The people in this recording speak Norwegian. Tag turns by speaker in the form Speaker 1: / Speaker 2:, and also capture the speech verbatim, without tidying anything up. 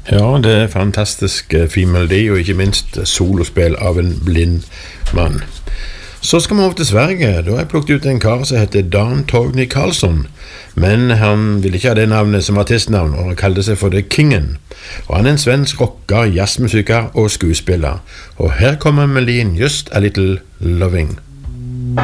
Speaker 1: Ja, det er fantastisk eh, fin melodi, og ikke minst solospill av en blind mann. Så skal vi over til Sverige. Da har jeg plukket ut en kar som heter Dan Torgny Karlsson, men han ville ikke ha det navnet som artistnavn, og han kalte seg for The Kingen. Og han er en svensk rocker, jazzmusiker og skuespiller. Og her kommer melodien Just a Little Loving.